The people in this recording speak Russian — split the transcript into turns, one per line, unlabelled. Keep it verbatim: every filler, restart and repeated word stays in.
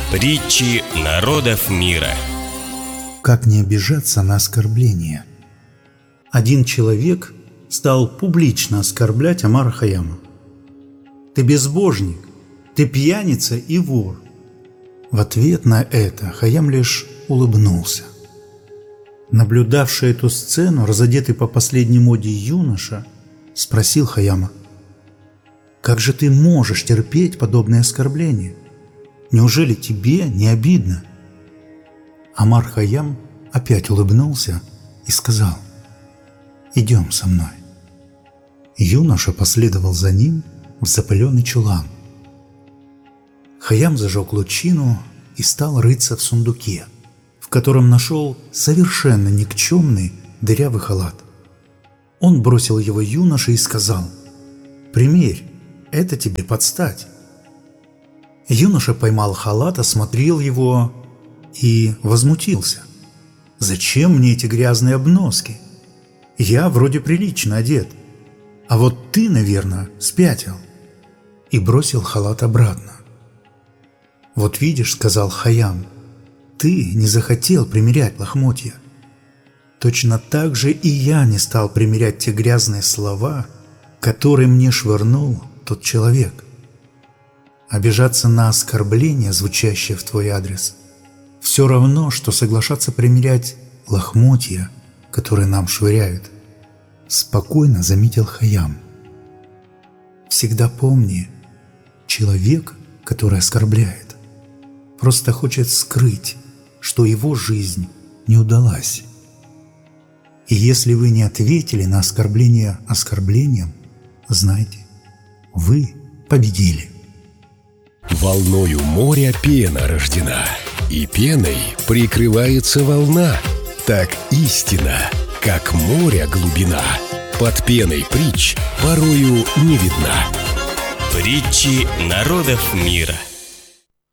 Притчи народов мира.
Как не обижаться на оскорбление? Один человек стал публично оскорблять Омара Хайяма. «Ты безбожник, ты пьяница и вор». В ответ на это Хайям лишь улыбнулся. Наблюдавший эту сцену, разодетый по последней моде юноша, спросил Хайяма: «Как же ты можешь терпеть подобное оскорбление? Неужели тебе не обидно?» Омар Хайям опять улыбнулся и сказал: «Идем со мной». Юноша последовал за ним в запыленный чулан. Хайям зажег лучину и стал рыться в сундуке, в котором нашел совершенно никчемный дырявый халат. Он бросил его юноше и сказал: «Примерь, это тебе подстать». Юноша поймал халат, осмотрел его и возмутился. «Зачем мне эти грязные обноски? Я вроде прилично одет, а вот ты, наверное, спятил». И бросил халат обратно. «Вот видишь, — сказал Хайям, — ты не захотел примерять лохмотья. Точно так же и я не стал примерять те грязные слова, которые мне швырнул тот человек. Обижаться на оскорбление, звучащее в твой адрес, все равно, что соглашаться примерять лохмотья, которые нам швыряют», — спокойно заметил Хайям. «Всегда помни, человек, который оскорбляет, просто хочет скрыть, что его жизнь не удалась. И если вы не ответили на оскорбление оскорблением, знайте, вы победили».
Волною моря пена рождена, и пеной прикрывается волна. Так истина, как моря глубина, под пеной притч порою не видна.
Притчи народов мира.